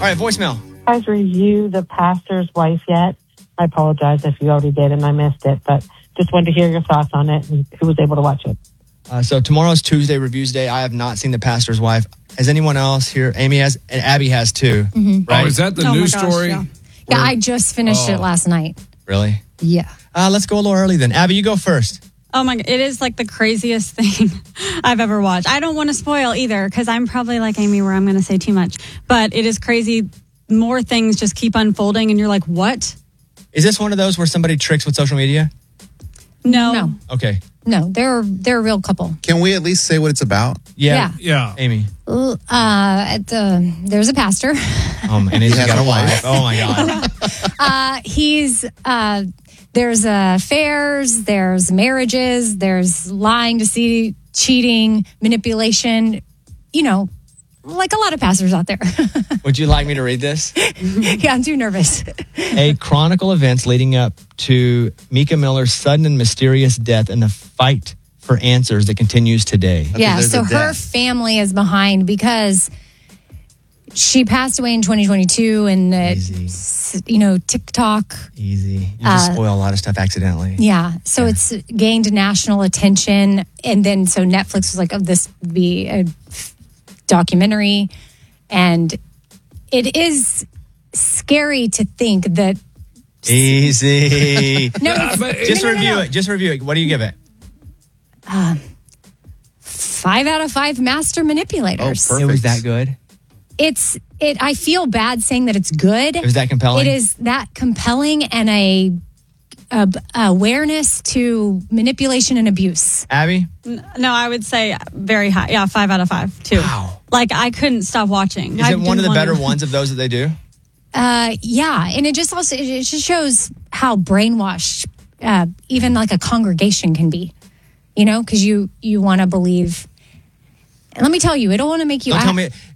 right, voicemail. Guys, review The Pastor's Wife yet? I apologize if you already did and I missed it, but just wanted to hear your thoughts on it and who was able to watch it. So tomorrow's Tuesday Reviews Day. I have not seen The Pastor's Wife. Has anyone else here? Amy has, and Abby has too. Mm-hmm. Right? Oh, is that the news story? Yeah, I just finished it last night. Really? Yeah. Let's go a little early then. Abby, you go first. Oh my God, it is like the craziest thing I've ever watched. I don't want to spoil either because I'm probably like Amy where I'm going to say too much. But it is crazy. More things just keep unfolding and you're like, what? Is this one of those where somebody tricks with social media? No. Okay. No, they're a real couple. Can we at least say what it's about? Yeah. Amy. There's a pastor. And he's got a wife. Oh my God. There's affairs, there's marriages, there's lying, deceit, cheating, manipulation, like a lot of pastors out there. Would you like me to read this? Yeah, I'm too nervous. A chronicle events leading up to Mika Miller's sudden and mysterious death and the fight for answers that continues today. Yeah, so her family is behind because she passed away in 2022 and, TikTok. Easy. You just spoil a lot of stuff accidentally. Yeah, so it's gained national attention. And then so Netflix was like, this would be a documentary. And it is scary to think that. Easy. Just review it. Just review it. What do you give it? 5 out of 5 master manipulators. Oh, perfect. It was that good? I feel bad saying that it's good. It was that compelling? It is that compelling and a awareness to manipulation and abuse. Abby? No, I would say very high. Yeah, 5 out of 5 too. Wow. Like I couldn't stop watching. Is it one of the better ones of those that they do? Yeah, and it just shows how brainwashed even like a congregation can be. Because you want to believe. And let me tell you, it'll want to make you. Don't tell me.